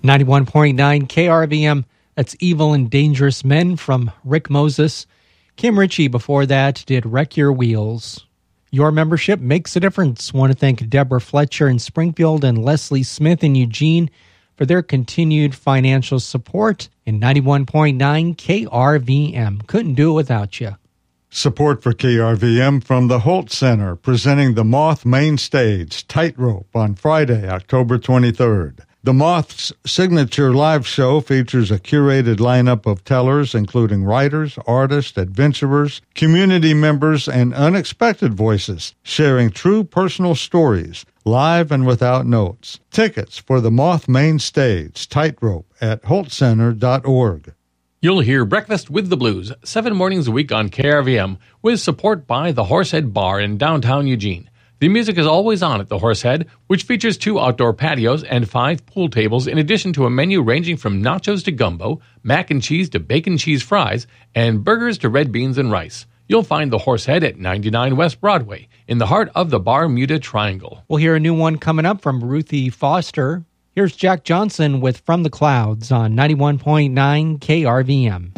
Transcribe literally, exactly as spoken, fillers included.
ninety-one point nine K R V M, that's Evil and Dangerous Men from Rick Moses. Kim Ritchie before that did Wreck Your Wheels. Your membership makes a difference. Want to thank Deborah Fletcher in Springfield and Leslie Smith in Eugene for their continued financial support in ninety-one point nine K R V M. Couldn't do it without you. Support for K R V M from the Holt Center, presenting the Moth Main Stage Tightrope on Friday, October twenty-third. The Moth's signature live show features a curated lineup of tellers, including writers, artists, adventurers, community members, and unexpected voices, sharing true personal stories, live and without notes. Tickets for the Moth Main Stage Tightrope at holt center dot org. You'll hear Breakfast with the Blues, seven mornings a week on K R V M, with support by the Horsehead Bar in downtown Eugene. The music is always on at the Horsehead, which features two outdoor patios and five pool tables, in addition to a menu ranging from nachos to gumbo, mac and cheese to bacon cheese fries, and burgers to red beans and rice. You'll find the Horsehead at ninety-nine West Broadway, in the heart of the Bermuda Triangle. We'll hear a new one coming up from Ruthie Foster. Here's Jack Johnson with From the Clouds on ninety-one point nine K R V M.